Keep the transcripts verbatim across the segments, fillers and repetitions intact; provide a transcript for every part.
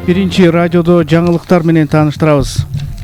Биринчи радиодо жаңылыктар менен тааныштырабыз.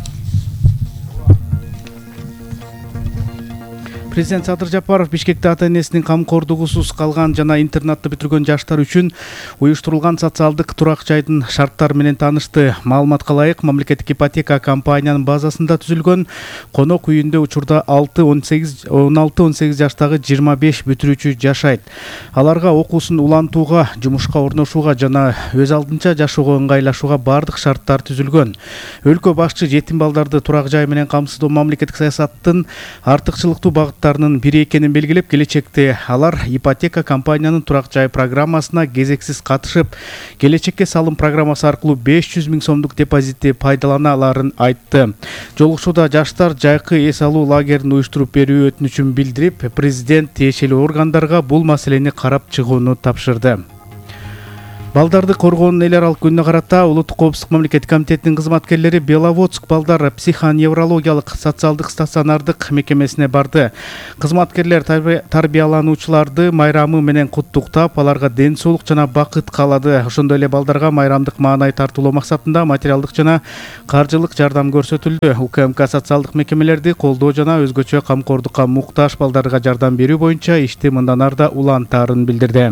Президент Садыр Жапаров Бишкекте ата-энесинин камкордугусуз калган жана интернатты бүтүргөн жаштар үчүн уюштурулган социалдык турак жайдын шарттары менен таанышты. Маалыматка ылайык, мамлекеттик ипотека компаниянын базасында түзүлгөн конок үйүндө учурда алты он сегиз он алты он сегиз жаштагы жыйырма беш бүтүрүүчү жашайт. Аларга окуусун улантууга, жумушка орношууга жана өз алдынча жашоого ыңгайлашууга бардык шарттар түзүлгөн. Өлкө башчы жетим балдарды турак жай менен камсыздоо мамлекеттик саясаттын артыкчылыктуу багыттарынын бири экенин белгилеп, келечекте алар ипотека компаниянын турак жай программасына кезексиз катышып, келечекке салым программасы аркылуу беш жүз миң сомдук депозитти пайдалана аларын айтты. Жолугушууда жаштар жайкы эс алуу лагерин уюштуруп берүү өтүнүчүн билдирип, президент тиешелүү органдарга бул маселени карап чыгууну тапшырды. Балдарды коргоонун эл аралык күнүнө карата Улуттук коопсуздук мамлекеттик комитетинин кызматкерлери Беловодск балдар психоневрологиялык социалдык стационардык мекемесине барды. Кызматкерлер тарбиялануучуларды майрамы менен куттуктап, аларга ден соолук жана бакыт каалады. Ошондой эле балдарга майрамдык маанай тартуулоо максатында материалдык жана каржылык жардам көрсөтүлдү. УКМК социалдык мекемелерди колдоо жана өзгөчө камкордукка муктаж балдарга жардам берүү боюнча ишти мындан арда улантаарын билдирди.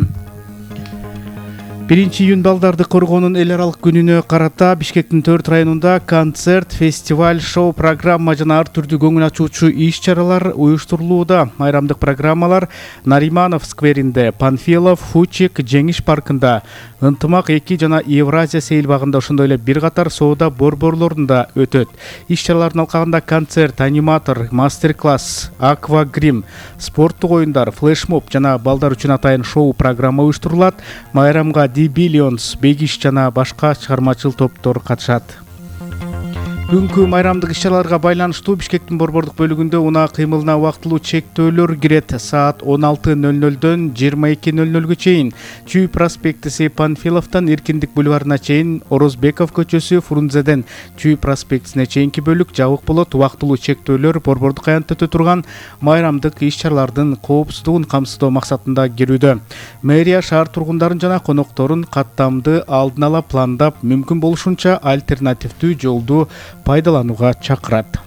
Биринчи июнь балдарды коргоонун эл аралык күнүнө карата Бишкектин төрт районунда концерт, фестиваль, шоу, программа жана ар түрдүү көңүл ачуучу иш-чаралар уюштурулууда. Майрамдык программалар Нариманов скверинде, Панфилов, Фучик, Жеңиш паркында, Ынтымак эки жана Евразия сейил багында, ошондой эле бир катар соода борборлорунда өтөт. Иш-чаралардын алкагында концерт, аниматор, мастер-класс, аквагрим, спорттук оюндар, флешмоб жана балдар үчүн атайын шоу программа уюштурулат. Майрамга Ди Биллионс, Бегиш жана башка чыгармачыл топтор катышат. Бүгүнкү майрамдык иш-чараларга байланыштуу Бишкектин борбордук бөлүгүндө унаа кыймылына убактылуу чектөөлөр кирет. Саат он алты ноль нолдон жыйырма эки ноль нолго чейин Чүй проспектиси Панфиловдон Эркиндик бульварына чейин, Орозбеков көчөсү Фрунзеден Чүй проспектисине чейинки бөлүк жабык болот. Убактылуу чектөөлөр борбордук аянтта өтө турган майрамдык иш-чаралардын коопсуздугун камсыздоо максатында кирүүдө. Мэрия шаар тургундарын жана конокторун каттамды алдын ала пландап, мүмкүн болушунча альтернативдүү жолду пайдаланууга чакырат.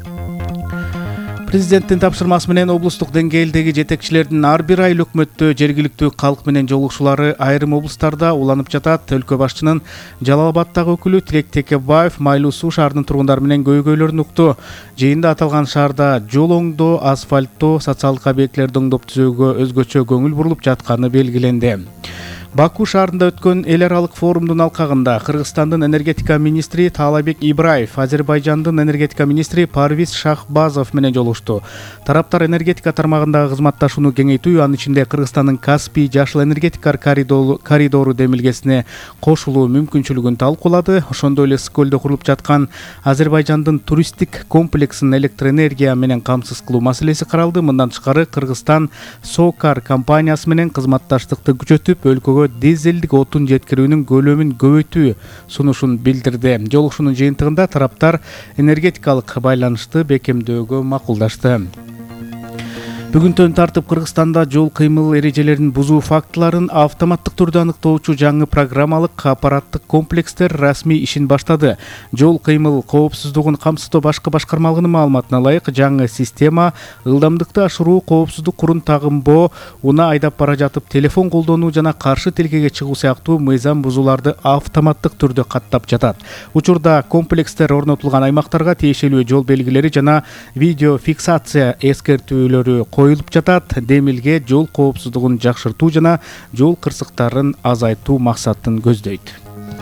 Президенттин тапшырмасы менен облустук деңгээлдеги жетекчилердин ар бир айыл өкмөттө жергиликтүү калк менен жолугушуулары айрым облустарда уланып жатат. Өлкө башчынын Жалал Абаддагы өкүлү Тилек Текебаев Майлуу Суу шаарынын тургундар менен көйгөйлөрүн укту. Жыйында аталган шаарда жол оңдоо, асфальттоо, социалдык объектилерди оңдоп түзүүгө өзгөчө көңүл бурулуп жатканы белгиленди. Баку шаарында өткөн эл аралык форумдун алкагында Кыргызстандын энергетика министри Таалайбек Ибраев, Азербайжандын энергетика министри Парвиз Шахбазов менен жолугушту. Тараптар энергетика тармагындагы кызматташууну кеңейтүү, анын ичинде Кыргызстандын Каспий жашыл энергетика коридору демилгесине кошулуу мүмкүнчүлүгүн талкуулады. Ошондой эле Ысык-Көлдө курулуп жаткан Азербайжандын туристтик комплексин электр энергия менен камсыз кылуу маселеси каралды. Мындан тышкары Кыргызстан Сокар компаниясы менен кызматташтыкты күчөтүп, өлкөгө дизелдик отун жеткирүүнүн көлөмүн көбөйтүү сунушун билдирди. Жолугушуунун жыйынтыгында тараптар энергетикалык байланышты бекемдөөгө макулдашты. Бүгүнтөн тартып Кыргызстанда жол кыймыл эрежелерин бузуу фактыларын автоматтык түрдө аныктоочу жаңы программалык аппараттык комплекстер расмий ишин баштады. Жол кыймыл коопсуздугун камсыздоо башкы башкармалыгынын маалыматына ылайык, жаңы система ылдамдыкты ашыруу, коопсуздук курун тагынбоо, унаа айдап бара жатып телефон колдонуу жана каршы тилкеге чыгуу сыяктуу мыйзам бузууларды автоматтык түрдө каттап жатат. Учурда комплекстер орнотулган аймактарга тиешелүү жол белгилери жана видео фиксация эскертүүлөрү коюлуп жатат. Демилге жол коопсуздугун жакшыртуу жана жол кырсыктарын азайтуу максатын көздөйт.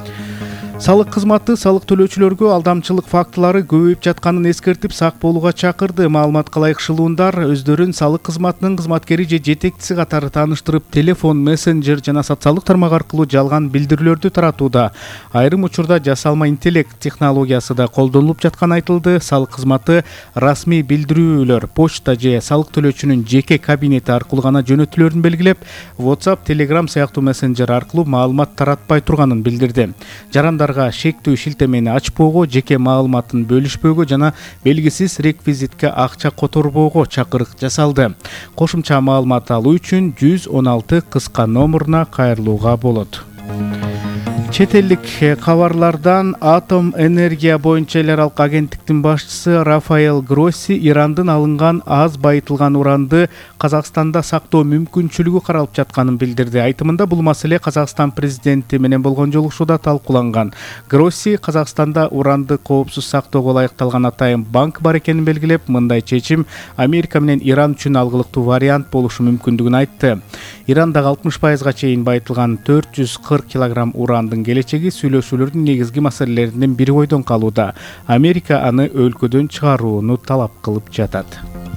Салык кызматы салык төлөөчүлөргө алдамчылык фактылары көбөйүп жатканын эскертип, сак болууга чакырды. Маалыматка ылайык шылуундар өздөрүн салык кызматынын кызматкери же жетекчиси катары тааныштырып, телефон, мессенджер жана социалдык тармак аркылуу жалган билдирүүлөрдү таратууда. Айрым учурда жасалма интеллект технологиясы да колдонулуп жатканы айтылды. Салык кызматы расмий билдирүүлөр почта же салык төлөөчүнүн жеке кабинети аркылуу гана жөнөтүлөрүн белгилеп, WhatsApp, Telegram сыяктуу мессенджер аркылуу маалымат таратпай турганын билдирди. Жарандар шектүү шилтемени ачпоого, жеке маалыматын бөлүшпөөгө жана белгисиз реквизитке акча которбоого чакырык жасалды. Кошумча маалымат алуу үчүн жүз он алты кыска номуруна кайрылууга болот. Чет элдик кабарлардан атом энергия боюнча эл аралык агенттиктин башчысы Рафаэл Гросси Ирандын алынган аз байытылган уранды Казакстанда сактоо мүмкүнчүлүгү каралып жатканын билдирди. Айтымында бул маселе Казакстан президенти менен болгон жолугушууда талкууланган. Гросси Казакстанда уранды коопсуз сактоого ылайыкталган атайын банк бар экенин белгилеп, мындай чечим Америка менен Иран үчүн алгылыктуу вариант болушу мүмкүндүгүн айтты. Ирандагы алтымыш пайызга чейин байытылган төрт жүз кырк килограмм урандын келечеги сүйлөшүүлөрдүн негизги маселелеринин бири бойдон калууда. Америка аны өлкөдөн чыгарууну талап кылып жатат.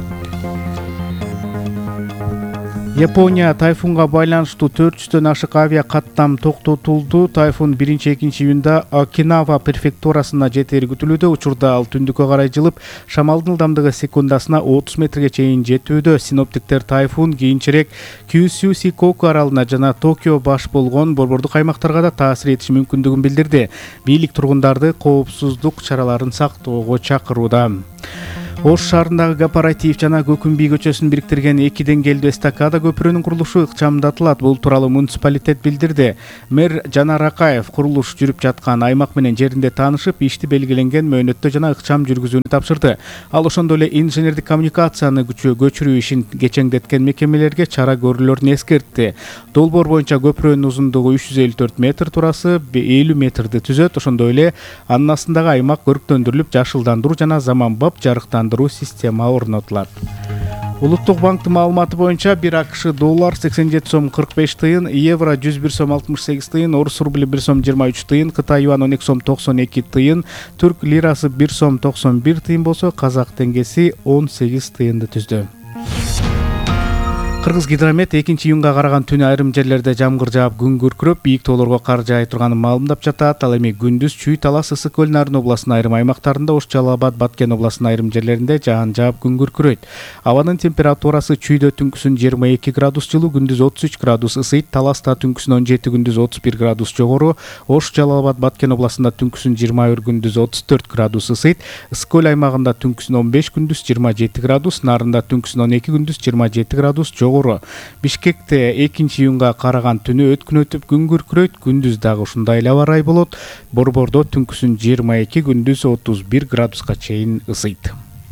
Япония тайфунга байланыштуу төрт жүздөн ашык авиа каттам токтотулду. Тайфун биринчи экинчи июнда Окинава префектурасына жетери күтүлүүдө. Учурда ал түндүккө карай жылып, шамалдын ылдамдыгы секундасына отуз метрге чейин жетүүдө. Синоптиктер тайфун кийинчерээк Кюсю Сикоку аралына жана Токио баш болгон борбордук аймактарга да таасир этиши мүмкүндүгүн билдирди. Бийлик тургундарды коопсуздук чараларын сактоого чакырууда. Ош шаарындагы Кооператив жана Көкүмбий көчөсүн бириктирген эки деңгээлдүү эстакада көпүрөнүн курулушу ыкчамдатылат. Бул тууралуу муниципалитет билдирди. Мэр Жанар Акаев курулуш жүрүп жаткан аймак менен жеринде таанышып, ишти белгиленген мөөнөттө жана ыкчам жүргүзүүнү тапшырды. Ал ошондой эле инженердик коммуникацияны көчүрүү ишин кечеңдеткен мекемелерге чара көрүүлөрүн эскертти. Долбоор боюнча көпүрөнүн узундугу үч жүз элүү төрт метр, турасы элүү метрди түзөт. Ошондой эле анын астындагы аймак көрктөндүрүлүп, жашылдандыруу жана заманбап жарыктандыруу система орнотулат. Улуттук банктын маалыматы боюнча бир АКШ доллар сексен жети сом кырк беш тыйын, евро жүз бир сом алтымыш сегиз тыйын, орус рубли бир сом жыйырма үч тыйын, Кытай юан он эки сом токсон эки тыйын, түрк лирасы бир сом токсон бир тыйын болсо, казак теңгеси он сегиз тыйынды түздү. Кыргыз гидромет экинчи июнга караган түнү айрым жерлерде жамгыр жаап, күн күркүрөп, бийик тоолорго кар жаай турганын маалымдап жатат. Ал эми күндүз Чүй, Талас, Ысык Көл, Нарын областынын айрым аймактарында, Ош, Жалал Абад, Баткен областынын айрым жерлеринде жаан жаап, күн күркүрөйт. Абанын температурасы Чүйдө түнкүсүн жыйырма эки градус жылуу, күндүз отуз үч градус ысыйт. Таласта түнкүсүн он жети, күндүз отуз бир градус жогору. Ош, Жалал Абад, Баткен областында түнкүсүн жыйырма бир, күндүз отуз төрт градус ысыйт. Ысык Көл аймагында түнкүсүн он беш, күндүз жыйырма жети градус, Нарында түнкүсүн он эки, күндүз жыйырма жети градус жогору. Бишкекте экинчи июнга караган түнү өткүн өтүп, күн күркүрөйт, күндүз дагы ушундай эле аба ырайы болот. Борбордо түнкүсүн жыйырма эки, күндүз отуз бир градуска чейин ысыйт.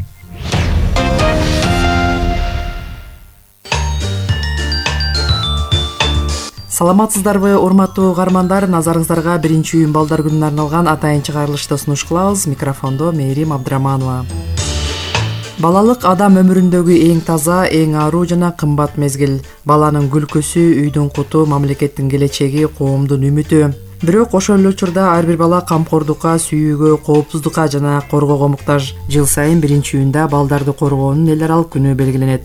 Саламатсыздарбы, урматтуу угармандар, назарыңыздарга биринчи июнь балдар күнүнө арналган атайын чыгарылышты сунуш кылабыз. Микрофондо Мээрим Абдраманова. Балалык адам өмүрүндөгү эң таза, эң аруу жана кымбат мезгил. Баланын күлкүсү, үйдүн куту, мамлекеттин келечеги, коомдун үмүтү. Бирок ошол эле учурда ар бир бала камкордукка, сүйүүгө, коопсуздукка жана коргоого муктаж. Жыл сайын биринчи июнда балдарды коргоонун эл аралык күнү белгиленет.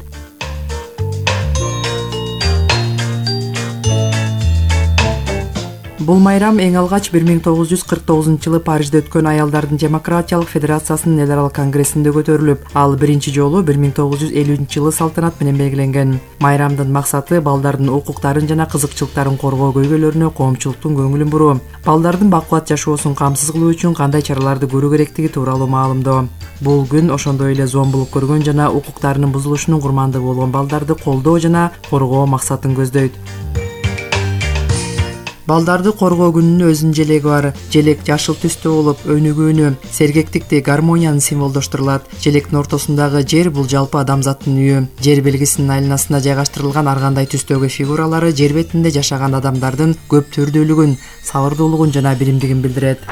Бул майрам эң алгач бир миң тогуз жүз кырк тогузунчу жылы Парижде өткөн Аялдардын демократиялык федерациясынын эл аралык конгрессинде көтөрүлүп, ал биринчи жолу бир миң тогуз жүз элүүнчү жылы салтанат менен белгиленген. Майрамдын максаты балдардын укуктарын жана кызыкчылыктарын коргоо көйгөйлөрүнө коомчулуктун көңүлүн буруу. Балдардын бакубат жашоосун камсыз кылуу үчүн кандай чараларды көрүү керектиги тууралуу маалымдоо. Бул күн ошондой эле зомбулук көргөн жана укуктарынын бузулушунун курмандыгы болгон балдарды колдоо жана коргоо максатын көздөйт. Балдарды коргоо күнүнүн өзүнүн желеги бар. Желек жашыл түстө болуп, өнүгүүнү, сергектикти, гармонияны символдоштурулат. Желектин ортосундагы жер бул жалпы адамзаттын үйү. Жер белгисинин айланасына жайгаштырылган ар кандай түстөгү фигуралары жер бетинде жашаган адамдардын көп түрдүүлүгүн, сабырдуулугун жана биримдигин билдирет.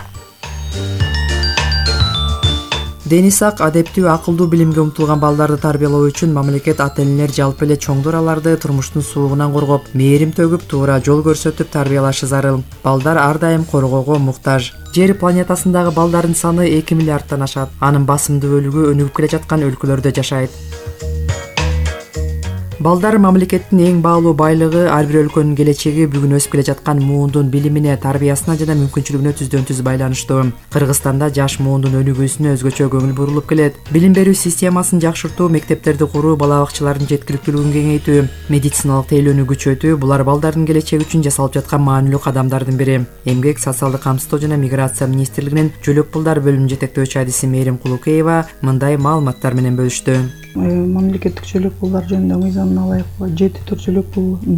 Дени сак, адептүү, акылдуу билимге умтулган балдарды тарбиялоо үчүн мамлекет, ата-энелер жалпы эле чоңдор аларды турмуштун суугунан коргоп, мээрим төгүп, туура жол көрсөтүп тарбиялашы зарыл. Балдар ар дайым коргоого муктаж. Жер планетасындагы балдардын саны эки миллиардтан ашат. Анын басымдуу бөлүгү өнүгүп келе жаткан өлкөлөрдө жашайт. Балдар мамлекеттин эң баалуу байлыгы, ар бир өлкөнүн келечеги бүгүн өсүп келе жаткан муундун билимине, тарбиясына жана мүмкүнчүлүгүнө түздөн түз байланыштуу. Кыргызстанда жаш муундун өнүгүүсүнө өзгөчө көңүл бурулуп келет. Билим берүү системасын жакшыртуу, мектептерди куруу, бала бакчалардын жеткиликтүүлүгүн кеңейтүү, медициналык тейлөөнү күчөтүү — булар балдардын келечеги үчүн жасалып жаткан маанилүү кадамдардын бири. Эмгек, социалдык камсыздоо жана миграция министрлигинин жөлөк пулдар бөлүмүнүн жетектөөчү адиси Мээрим Кулукеева мындай маалыматтар менен бөлүштү. Мамлекеттик жөлөк пулдар жөнүндө мыйзамына ылайык жети түр жөлөк пул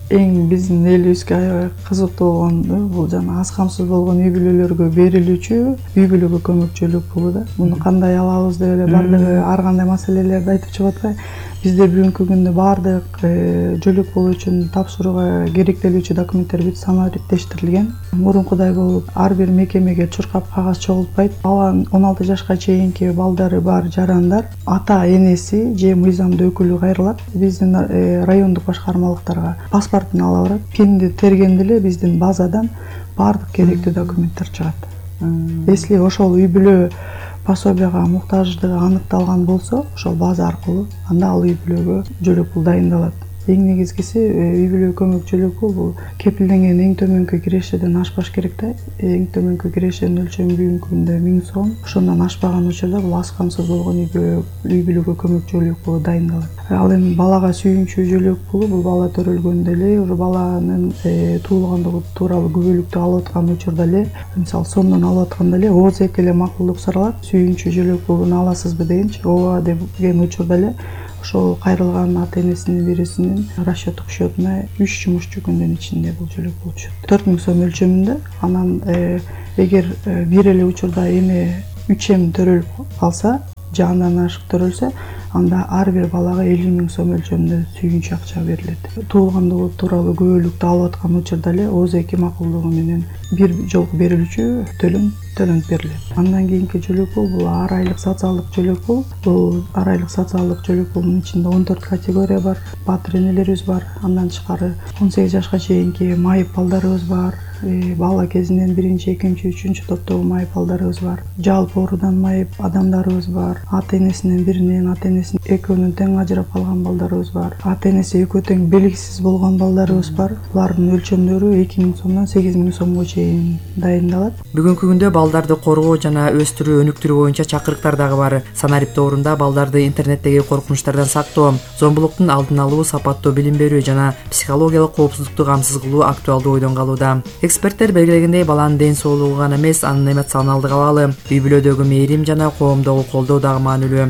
эң биздин элибизге аябай кызыктуу болгону бул жана аз камсыз болгон үй бүлөлөргө берилүүчү үй бүлөгө көмөкчүлүк пулу да. Муну кандай алабыз деп эле баардыгы ар кандай маселелерди айтып чыгып атпайбы. Бизде бүгүнкү күндө баардык жөлөк пул үчүн тапшырууга керектелүүчү документтер бүт санариптештирилген. Мурункудай болуп ар бир мекемеге чуркап кагаз чогултпайт. Баланын он алты жашка чейинки балдары бар жарандар ата энеси же мыйзамдуу өкүлү кайрылат. Биздин райондук башкармалыктарга паспортун ала барат. Кимди тергенде эле биздин базадан баардык керектүү документтер чыгат. Если ошол үй бүлө пособияга муктаждыгы аныкталган болсо, ошол база аркылуу анда ал үй бүлөгө жөлөк пул дайындалат. Эң негизгиси үй бүлө көмөкчүлүк пул бул кепилденген эң төмөнкү кирешеден ашпаш керек да. Эң төмөнкү кирешенин өлчөмү бүгүнкү күндө миң сом. Ошондон ашпаган учурда бул аз камсыз болгон үй бүлө үй бүлөгө көмөкчүлүк пулу дайындалат. Ал эми балага сүйүнчү жөлөк пулу бул бала төрөлгөндө эле, уже баланын туулгандыгы тууралуу күбөлүктү алып аткан учурда эле, мисалы сомдон алып атканда эле ооз эки эле макулдук суралат. Сүйүнчү жөлөк пулуну аласызбы дегенчи, ооба деген учурда эле ошол кайрылган ата энесинин бирисинин расчёттук счетуна үч жумушчу күндүн ичинде бул жөлөк пул түшөт. төрт миң сом өлчөмүндө. Анан эгер бир эле учурда эме үч эм төрөлүп калса, же андан ашык төрөлсө, анда ар бир балага элүү миң сом өлчөмүндө сүйүнчү акча берилет. Туулгандыгы тууралуу күбөлүктү алып аткан учурда эле ооз эки макулдугу менен бир жолку берилүүчү төлөм төлөнүп берилет. Андан кийинки жөлөк пул бул ар айлык социалдык жөлөк пул. Бул ар айлык социалдык жөлөк пулунун ичинде он төрт категория бар. Батыр энелерибиз бар. Андан тышкары он сегиз жашка чейинки майып балдарыбыз бар. Бала кезинен биринчи, экинчи, үчүнчү топтогу майып балдарыбыз бар. Жалпы оорудан майып адамдарыбыз бар. Ата энесинен биринен, ата энесинин экөөнүн тең ажырап калган балдарыбыз бар. Ата энеси экөө тең белгисиз болгон балдарыбыз бар. Булардын өлчөмдөрү эки миң сомдон сегиз миң сомго чейин дайындалат. Бүгүнкү күндө балдарды коргоо жана өстүрүү өнүктүрүү боюнча чакырыктар дагы бар. Санарип торунда балдарды интернеттеги коркунучтардан сактоо, зомбулуктун алдын алуу, сапаттуу билим берүү жана психологиялык коопсуздукту камсыз кылуу актуалдуу ойдон калууда. Эксперттер белгилегендей, баланын ден соолугу гана эмес, анын эмоционалдык абалы, үй бүлөдөгү мээрим жана коомдогу колдоо дагы маанилүү.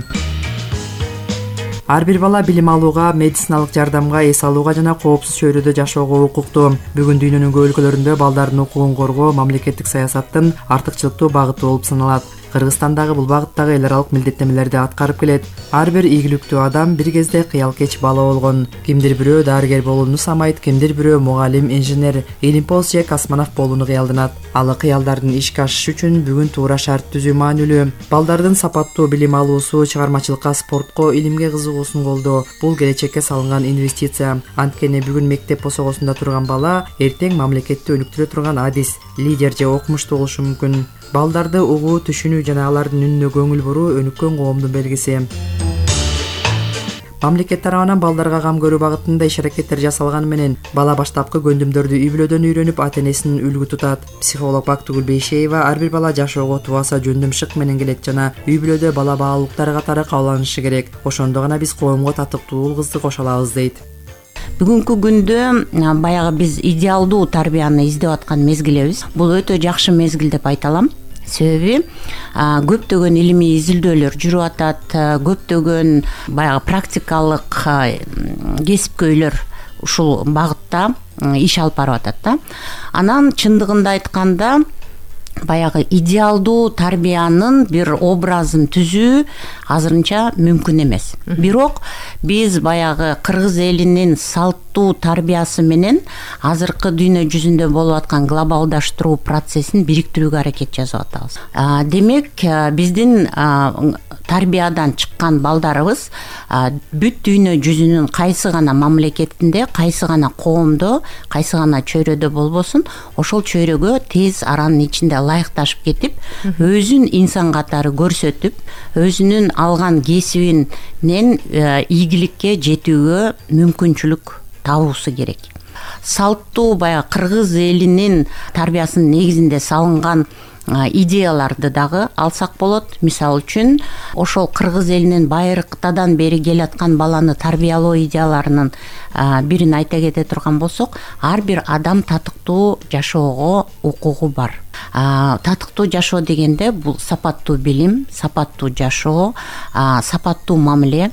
Ар бир бала билим алууга, медициналык жардамга, эс алууга жана коопсуз чөйрөдө жашоого укуктуу. Бүгүн дүйнөнүн көп өлкөлөрүндө балдардын укугун коргоо мамлекеттик саясаттын артыкчылыктуу багыты болуп саналат. Кыргызстандагы бул багыттагы эл аралык милдеттенмелерди аткарып келет. Ар бир ийгиликтүү адам бир кезде кыялкеч бала болгон. Кимдир бирөө дарыгер болууну самайт, кимдир бирөө мугалим, инженер, илимпоз же космонавт болууну кыялданат. Ал кыялдардын ишке ашышы үчүн бүгүн туура шарт түзүү маанилүү. Балдардын сапаттуу билим алуусу, чыгармачылыкка, спортко, илимге кызыгуусун колдоо — бул келечекке салынган инвестиция. Анткени бүгүн мектеп босогосунда турган бала эртең мамлекетти өнүктүрө турган адис, лидер же окумуштуу болушу мүмкүн. Балдарды угуу, түшүнүү жана алардын үнүнө көңүл буруу өнүккөн коомдун белгиси. Мамлекет тарабынан балдарга кам көрүү багытында иш аракеттер жасалганы менен бала баштапкы көндүмдөрдү үй бүлөдөн үйрөнүп, ата энесин үлгү тутат. Психолог Бактыгүл Бейшеева ар бир бала жашоого тубаса жөндөм шык менен келет жана үй бүлөдө бала баалуулуктары катары кабыланышы керек. Ошондо гана биз коомго татыктуу кызды кошо алабыз дейт. Бүгүнкү күндө баягы биз идеалдуу тарбияны издеп аткан мезгилебиз. Бул өтө жакшы мезгил деп айта алам. Себеби көптөгөн илимий изилдөөлөр жүрүп атат, көптөгөн баягы практикалык кесипкөйлөр ушул багытта иш алып барып атат да. Анан чындыгында айтканда баягы идеалдуу тарбиянын бир образын түзүү азырынча мүмкүн эмес. Бирок биз баягы кыргыз элинин салттуу тарбиясы менен азыркы дүйнө жүзүндө болуп аткан глобалдаштыруу процессин бириктирүүгө аракет жасап атабыз. Демек, биздин тарбиядан чыккан балдарыбыз бүт дүйнө жүзүнүн кайсы гана мамлекетинде, кайсы гана коомдо, кайсы гана чөйрөдө болбосун, ошол чөйрөгө тез аранын ичинде лайыкташып кетип, өзүн инсан катары көрсөтүп, өзүнүн алган кесибинен ийгиликке жетүүгө мүмкүнчүлүк табуусу керек. Салттуу баягы кыргыз элинин тарбиясынын негизинде салынган идеяларды дагы алсак болот. Мисалы үчүн, ошол кыргыз элинин байыркытадан бери келаткан баланы тарбиялоо идеяларынын бирин айта кете турган болсок, ар бир адам татыктуу жашоого укугу бар. Татыктуу жашоо дегенде бул сапаттуу билим, сапаттуу жашоо, сапаттуу мамиле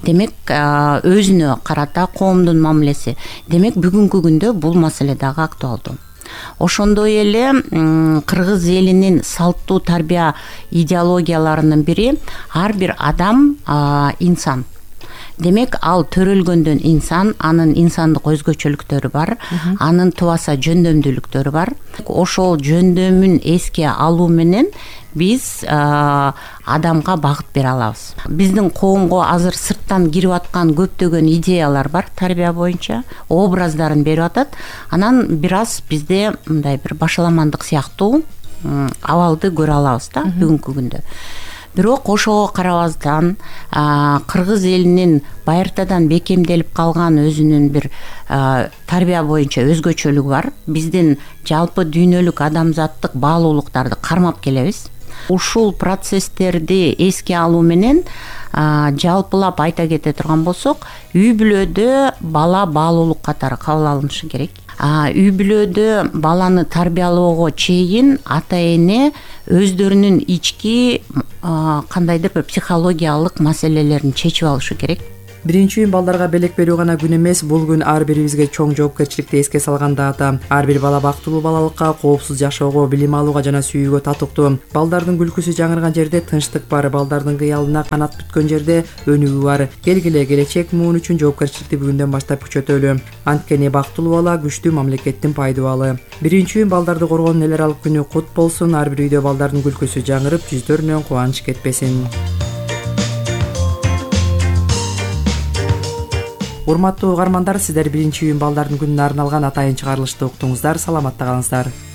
демек өзүнө карата коомдун мамилеси. Демек бүгүнкү күндө бул маселе дагы актуалдуу. Ошондой эле кыргыз элинин салттуу тарбия идеологияларынын бири ар бир адам инсан. Демек ал төрөлгөндөн инсан, анын инсандык өзгөчөлүктөрү бар, анын тубаса жөндөмдүүлүктөрү бар. Ошол жөндөмүн эске алуу менен биз адамга багыт бере алабыз. Биздин коомго азыр сырттан кирип аткан көптөгөн идеялар бар тарбия боюнча, образдарын берип атат. Анан бир аз бизде мындай бир башаламандык сыяктуу абалды көрө алабыз да бүгүнкү күндө. Бирок ошого карабастан кыргыз элинин байыртадан бекемделип калган өзүнүн бир тарбия боюнча өзгөчөлүгү бар. Биздин жалпы дүйнөлүк адамзаттык баалуулуктарды кармап келебиз. Ушул процесстерди эске алуу менен жалпылап айта кете турган болсок, үй бүлөдө бала баалуулук катары кабыл алынышы керек. Үй бүлөдө баланы тарбиялоого чейин ата эне өздөрүнүн ички кандайдыр бир психологиялык маселелерин чечип алышы керек. Биринчи үйүн балдарга белек берүү гана күн эмес, бул күн ар бирибизге чоң жоопкерчиликти эске салган дата. Ар бир бала бактылуу балалыкка, коопсуз жашоого, билим алууга жана сүйүүгө татыктуу. Балдардын күлкүсү жаңырган жерде тынчтык бар, балдардын кыялына канат бүткөн жерде өнүгүү бар. Келгиле, келечек муун үчүн жоопкерчиликти бүгүндөн баштап күчөтөлү. Анткени бактылуу бала күчтүү мамлекеттин пайдубалы. Биринчи үйүн балдарды коргоонун эл аралык күнү кут болсун. Ар бир үйдө балдардын күлкүсү жаңырып, жүздөрүнөн кубаныч кетпесин. Урматтуу угармандар, сиздер биринчи үйүн балдардын күнүнө арналган атайын чыгарылышты уктуңуздар. Саламатта калыңыздар.